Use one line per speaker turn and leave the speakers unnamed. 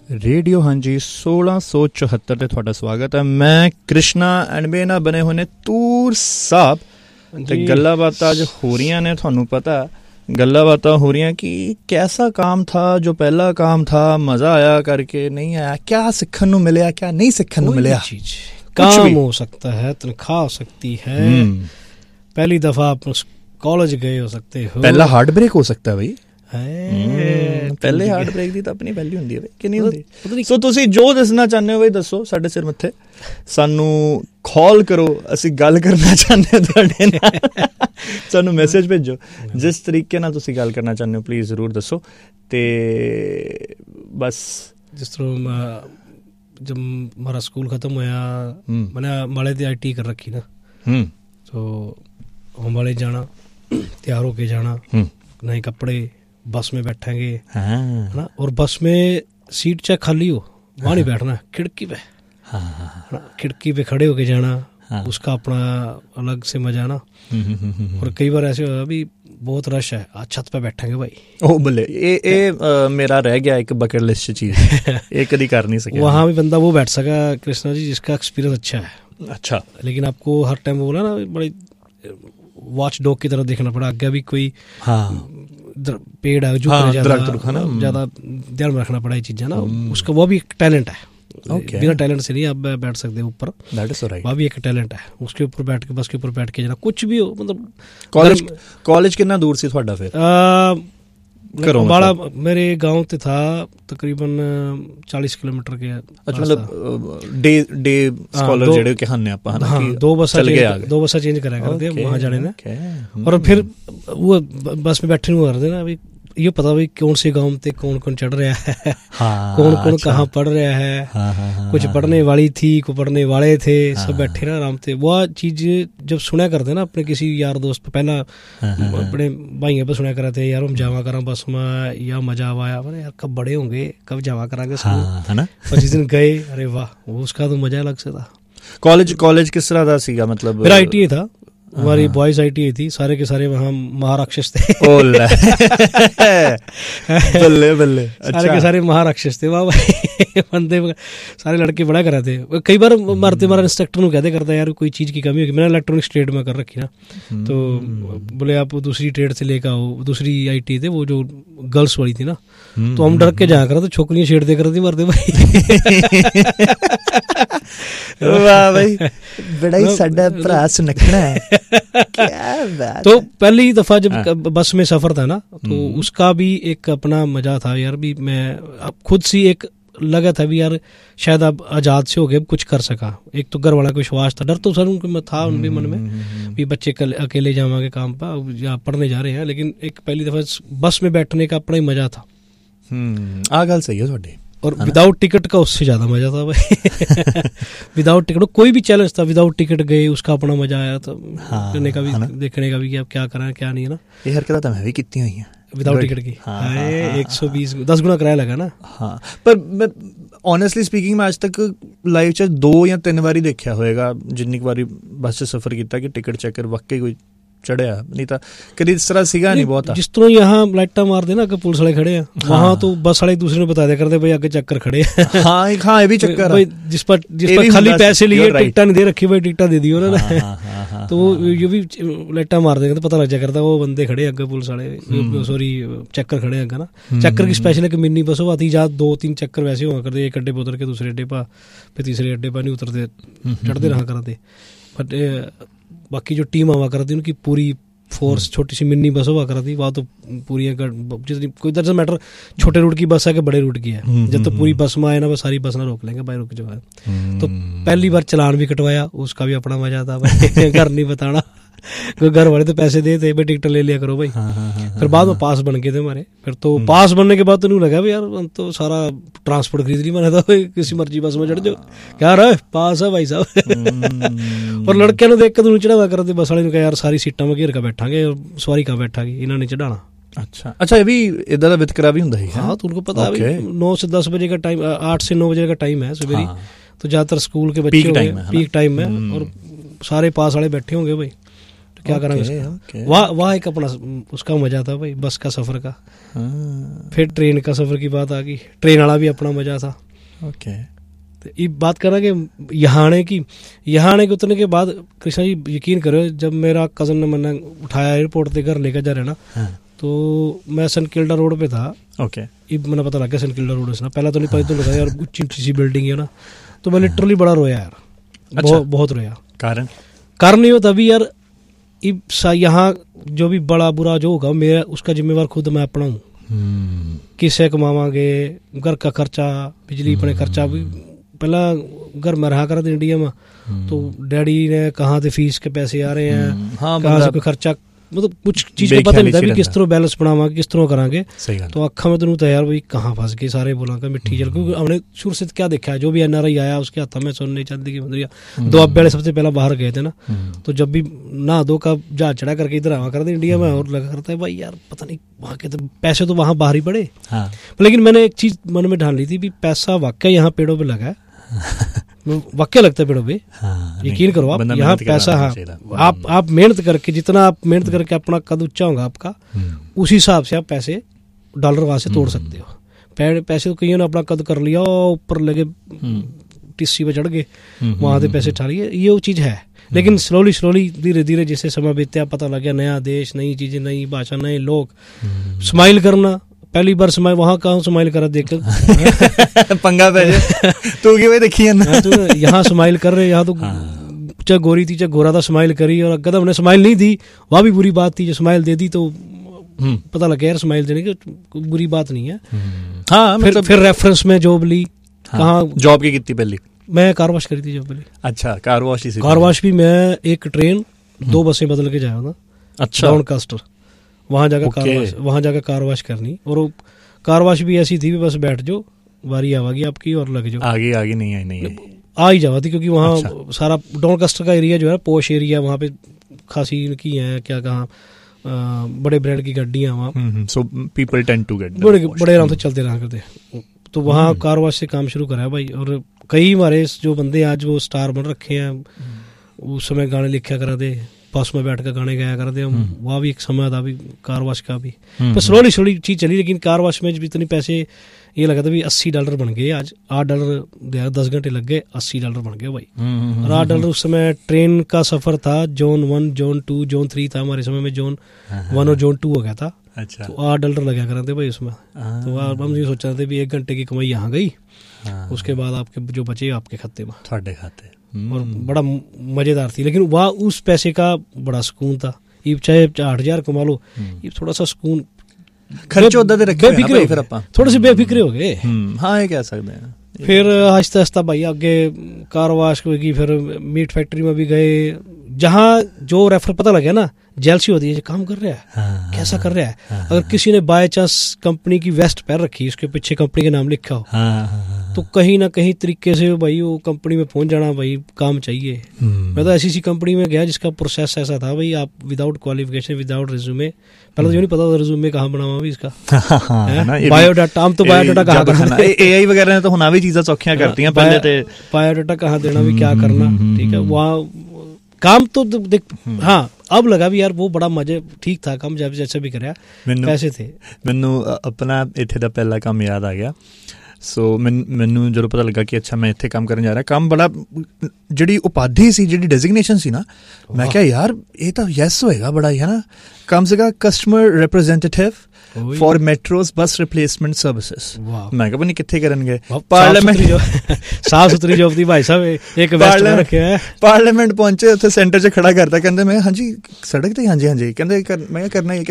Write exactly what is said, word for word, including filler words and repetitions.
Radio हाँ जी सोलह सौ चौहत्तर ते तुहाडा स्वागत है। मैं कृष्णा एंड मेरे नाल बने हुए ने तूर साहब ते गल्लां बातां अज हो रही ने। तुहानूं पता गल्लां बातां हो रही कि कैसा काम था जो पहला काम था, मज़ा आया करके नहीं आया, क्या सीखने नूं मिलिया क्या नहीं सीखने नूं मिलिया।
चीज काम हो सकता है, तनख्वाह हो सकती है, पहली दफा आप कॉलेज गए हो सकते हो,
पहला हार्ट ब्रेक हो सकता है भाई। पहले हार्ट ब्रेक दी तां अपनी वैल्यू हुंदी है कि नहीं हुंदी। सो तुसीं जो दसना चाहते हो भाई दसो, साडे सिर मत्थे सानू कॉल करो, असीं गल करना चाहते हो तुहाडे नाल, सानू मैसेज भेजो। जिस तरीके नाल तुसीं गल करना चाहते हो प्लीज़ जरूर दसो। ते बस
जिस तरह जब हमारा स्कूल ख़त्म होया, मैंने अम्बाले ते आई टी कर रखी ना, तो अम्बाले जाना, तैयार होके जाना, नए कपड़े, बस में बैठेंगे है ना, और बस में सीट चाहे खाली हो वहाँ नहीं बैठना, खिड़की पे है, खिड़की पे खड़े होके जाना, उसका अपना अलग से मजा ना। और कई बार ऐसे होगा अभी बहुत रश है, आज छत पे बैठेंगे भाई। ओ
बल्ले, ये ये मेरा रह गया एक बकेट लिस्ट चीज, ये कभी कर नहीं सके।
वहाँ भी बंदा वो बैठ सका कृष्णा जी जिसका एक्सपीरियंस अच्छा है।
अच्छा,
लेकिन आपको हर टाइम बोला ना बड़ी वॉच डॉग की तरह देखना पड़ा, आगे भी कोई
हाँ
पेड़ है जो
हाँ,
ज्यादा ज्यादा ध्यान में रखना पड़ा ये चीज़ें ना, उसका वो भी एक टैलेंट है। okay. बिना टैलेंट से नहीं आप बैठ सकते ऊपर, वह भी एक टैलेंट है। उसके ऊपर बैठ के बस के ऊपर बैठ के जाना, कुछ भी हो मतलब।
कॉलेज कॉलेज कितना दूर से थोड़ा फिर
अम्बाला मेरे गांव ते था तकरीबन चालीस किलोमीटर के।
अच्छा, मतलब डे डे स्कॉलर जेडे के हन्ने आपा
हाँ, दो बस दो बस चेंज करा करते वहाँ जाने ने, और फिर वो बस में बैठे हुए करते ना। अभी ये पता भाई कौन से गांव ते कौन कौन चढ़ रहा है, हाँ, कौन कौन अच्छा, कहाँ पढ़ रहा है, हाँ, हाँ, हाँ, कुछ पढ़ने वाली थी, कुछ पढ़ने वाले थे, हाँ, सब बैठे ना आराम से। वह चीज जब सुना करते ना अपने किसी यार दोस्त पे, पहला हाँ, अपने भाइयों पे सुना करते यार हम जावा करा बस में, या मजा आया मैंने यार कब बड़े होंगे कब जावा करांगे
हाँ, है ना।
और जिस दिन गए अरे वाह उसका तो मजा अलग से था।
कॉलेज कॉलेज किस तरह का सीगा? मतलब
मेरा आई टी आई था, हमारी बॉयज आई टी आई थी, सारे के सारे वहाँ महाराक्षस थे।
बल्ले बल्ले, अच्छा।
सारे के सारे महाराक्षस थे वहाँ बंदे, सारे लड़के बड़ा करा थे। कई बार मारते मारा इंस्ट्रक्टर को कहते करता यार कोई चीज़ की कमी होगी। मैंने इलेक्ट्रॉनिक्स ट्रेड में कर रखी ना, तो बोले आप दूसरी ट्रेड से लेकर आओ, दूसरी आई टी थे वो जो गर्ल्स वाली थी ना, तो हम डर के जा कर तो छोकरियाँ छेड़ दे कर दी मारते भाई।
वाह भाई, बड़ा ही साडा भरा सुनखना है। क्या बात।
तो पहली दफा जब हाँ। बस में सफर था ना, तो उसका भी एक अपना मजा था यार। भी मैं अब खुद सी एक लगा था भी यार शायद अब आजाद से हो गए, कुछ कर सका। एक तो घर वाला को विश्वास था, डर तो सर उनके था उनके मन में भी बच्चे कल अकेले जावांगे काम पर या पढ़ने जा रहे हैं, लेकिन एक पहली दफा बस में बैठने का अपना ही मजा था।
आ गल सही है थोड़ी।
और विदाउट टिकट का उससे ज्यादा मजा था भाई। विदाउट टिकट कोई भी चैलेंज था, विदाउट टिकट गए उसका अपना मजा आया था। हाँ, करने का भी देखने का भी कि आप क्या करा क्या नहीं है ना।
ये हरकत तो मैं भी कितनी हुई है
विदाउट टिकट की। हाँ, एक सौ बीस दस गुना किराया लगा ना।
हाँ, पर मैं ऑनेस्टली स्पीकिंग मैं आज तक लाइफ च दो या तीन बारी देखा होएगा जिन्नी बारी बस से सफर किया कि टिकट चेकर वाकई कोई चढ़िया, नहीं तो कभी इस तरह सीगा नहीं बहुत।
जिस तरह यहाँ लाइटा मार देना अगर पुलिस वाले खड़े हैं, वहाँ तो बस वाले दूसरे ने बता दिया करते भाई आगे चक्कर खड़े हैं।
हाँ हाँ, ये भी चक्कर
भाई जिस पर जिस पर खाली पैसे लिए टिकटा नहीं दे रखी भाई टिकटा दे दी उन्होंने, तो ये भी लाइटा मार देंगे तो पता लग जाया करता वो बंदे खड़े अगर पुलिस वाले, सॉरी चक्कर खड़े अगर ना। चक्कर की स्पेशल एक मिनी बस आती जा, दो तीन चक्कर वैसे हुआ करते, एक अड्डे पर उतर के दूसरे अड्डे पर, फिर तीसरे अड्डे पर नहीं उतरते, चढ़ते रहा करते। बट बाकी जो टीम हुआ करती उनकी पूरी फोर्स, छोटी सी मिनी बस हुआ करती, वहाँ तो पूरी जितनी कोई डजंट मैटर छोटे रूट की बस है कि बड़े रूट की है, जब तो पूरी बस में आए ना वो सारी बस ना रोक लेंगे भाई रुक जाओ। तो पहली बार चलान भी कटवाया, उसका भी अपना मजा था भाई। घर नहीं बताना, घर वाले तो पैसे देते भाई टिकट ले लिया करो भाई। हाँ, हाँ, हाँ, फिर बाद में पास बन गए थे हमारे, फिर तो पास बनने के बाद तो नहीं लगा भाई यार तो सारा ट्रांसपोर्ट खरीद लिया मैंने, तो किसी मर्जी बस में चढ़ जाओ क्या रहा पास है भाई साहब। और लड़के ने देख के तो चढ़ा करते बस वाले ने कहा यार सारी सीटा में घेर कर बैठांगे, सवारी कहाँ बैठागी, इन्होंने चढ़ाना। अच्छा अच्छा, ये भी इधर का वितकरा भी होंदा है। हाँ, तो उनको पता है नौ से दस बजे का टाइम, आठ से नौ बजे का टाइम है सवेरे, तो ज्यादातर स्कूल के बच्चे पीक टाइम है, और सारे पास वाले बैठे होंगे भाई। क्या करेंगे। वहाँ वहाँ एक अपना उसका मजा था भाई, बस का सफर का। फिर ट्रेन का सफर की बात आ गई, ट्रेन वाला भी अपना मजा था।
ओके,
तो ये बात करना कि यहाँ आने की, यहाँ आने के उतरने के बाद कृष्णा जी यकीन करो, जब मेरा कजन ने मैंने उठाया एयरपोर्ट से घर लेकर जा रहे ना, तो मैं सनकिल्डा रोड पे था।
ओके,
ये मैंने पता लग गया सनकिल्डा रोड से ना, पहला तो नहीं पता, तो लगा यार ऊंची ऊंची सी बिल्डिंग है ना, तो मैं लिटरली बड़ा रोया यार। अच्छा। बहुत बहुत रोया। कारण कारण नहीं होता अभी यार, यहाँ जो भी बड़ा बुरा जो होगा मेरा, उसका जिम्मेवार खुद मैं अपना हूँ। किससे कमावांगे, घर का खर्चा, बिजली पर खर्चा भी। पहला घर में रहा करते इंडिया में, तो डैडी ने कहाँ से फीस के पैसे आ रहे हैं, हाँ, कहाँ से कोई खर्चा, मतलब कुछ चीज को पता नहीं था भी किस तरह बैलेंस बनावा, किस तरह करांगे। तो अखा में तो तैयार भाई कहाँ फंस गए सारे, बोला का मिट्टी जल, क्योंकि हमने शुरू से क्या देखा है, जो भी एनआरआई आया उसके हाथ में सोने चांदी की मुद्रिया। दो अब वाले सबसे पहला बाहर गए थे ना, तो जब भी ना दो का जहाज चढ़ा करके इधर आवा करते इंडिया में, और लगा करता है भाई यार पता नहीं वहाँ के तो पैसे तो वहाँ बाहर ही पड़े। लेकिन मैंने एक चीज मन में ढाल ली थी, पैसा वाकई यहाँ पेड़ों पे लगा है, वाक्य लगता है पेड़ों पे। हाँ, यकीन करो आप, यहाँ पैसा, हाँ आप आप मेहनत करके, जितना आप मेहनत करके अपना कद ऊंचा होगा आपका, उसी हिसाब से आप पैसे डॉलर वहां से तोड़ सकते हो। पैसे तो कईयों ने अपना कद कर लिया, ऊपर लगे टिस्सी पे चढ़ गए, वहां से पैसे उठा लिए, ये वो चीज है। लेकिन स्लोली स्लोली धीरे धीरे जैसे समय बीतया, पता लग गया नया देश, नई चीजें, नई भाषा, नए लोग, स्माइल करना। पहली बार स्माइल वहाँ कहाँ स्माइल करा देख
पंगा पे तू क्यों देखी है ना,
तू यहाँ स्माइल कर रहे, यहाँ तो चाहे गोरी थी चाहे गोरा था, स्माइल करी। और अगर हमने स्माइल नहीं दी वहाँ भी बुरी बात थी, जो स्माइल दे दी तो पता लग गया यार स्माइल देने की बुरी बात नहीं है। हाँ, फिर फिर रेफरेंस में जॉब ली। कहाँ
जॉब की कितनी पहली?
मैं कार वॉश करी थी जॉब पहले।
अच्छा, कार वॉश ही?
कार वॉश भी मैं एक ट्रेन दो बसें बदल के जाया था। अच्छा, डॉनकास्टर, वहाँ जाकर कार वॉश, वहाँ जाकर कार वॉश करनी। और कार वॉश भी ऐसी थी, बस बैठ जाओ, बारी आवागी आपकी और लग जाओ, आगे आगे नहीं आई नहीं आ ही जावा थी, क्योंकि वहाँ अच्छा। सारा डॉनकास्टर का एरिया जो है पोश एरिया, वहाँ पे खासी इनकी है क्या कहाँ बड़े ब्रांड की गाड़ियाँ वहाँ, so people tend to get बड़े बड़े आराम से चलते रहा करते। तो वहाँ कार वॉश से काम शुरू करा भाई। और कई हमारे जो बंदे आज वो स्टार बन रखे हैं, उस समय गाने लिखा करा थे, बस में बैठ कर गाने गाया करते हम, वहाँ भी एक समय था भी कार वॉश का भी। तो स्लोली स्लोली चीज चली, लेकिन कार वॉश में जब इतने पैसे ये लगा था भी अस्सी डॉलर बन गए। आज आठ डॉलर दस घंटे लग गए, अस्सी डॉलर बन गए भाई। और आठ डॉलर उस समय ट्रेन का सफर था, zone one zone two zone three था हमारे समय में, जोन वन और जोन टू हो गया था। अच्छा, तो आठ डॉलर लगा करते भाई उसमें। तो हम ये सोच रहे थे भी एक घंटे की कमाई यहाँ गई, उसके बाद आपके जो बचे आपके खाते में, खाते खाते और बड़ा मजेदार थी। लेकिन वह उस पैसे का बड़ा सुकून था। ये चाहे आठ हजार कमा लो, ये थोड़ा सा सुकून खर्च होता थे, बेफिक्रे फिर अपन थोड़े से बेफिक्रे हो गए। हाँ, ये कह सकते हैं। फिर आहिस्ता आहिस्ता भाई आगे कार वॉश की, फिर मीट फैक्ट्री में भी गए, जहाँ जो रेफर पता लगे ना, जेलसी होती है, काम कर रहा है, हाँ, कैसा कर रहा है। हाँ, अगर किसी ने बाय चांस कंपनी की वेस्ट पहन रखी, उसके पीछे कंपनी के नाम लिखा हो, हाँ, तो कहीं ना कहीं तरीके से भाई वो कंपनी में पहुंच जाना, भाई काम चाहिए। मैं तो ऐसी सी कंपनी में गया जिसका प्रोसेस ऐसा था भाई, आप विदाउट क्वालिफिकेशन, विदाउट रिज्यूमे, पहले तो ये नहीं पता था रिज्यूमे कहाँ बनावा भी इसका, बायोडाटा, हम तो बायोडाटा कहाँ बनाना, एआई वगैरह ने तो होना भी चीजें सौखियां करती हैं, पहले तो बायोडाटा कहाँ देना भी, क्या करना, ठीक है। वहाँ काम तो देख, हाँ अब लगा भी यार वो बड़ा मजे, ठीक था काम, जब जैसे भी कराया पैसे थे। मैनू अपना इत्थे दा पहला काम याद आ गया। सो मैन मैनू जो पता लगा कि अच्छा मैं इत्थे काम करने जा रहा, काम बड़ा जिहड़ी उपाधि सी, जिहड़ी डेजिग्नेशन सी ना, मैं क्या यार ये तो यस होएगा बड़ा ही, है ना। काम सीगा कस्टमर रिप्रेजेंटेटिव फॉर मेट्रोस बस रिप्लेसमेंट सर्विसेज। मैं कहा नहीं कितने करनगे, पार्लियामेंट साफ सुथरी जॉब थी भाई साहब, एक वेस्ट में रखे हैं। पार्लियामेंट पहुंचे, उत्थे सेंटर च खड़ा करता, कहंदे मैं हाँ जी सड़क ते, हाँ जी हाँ जी, कहंदे कर, मैं करना है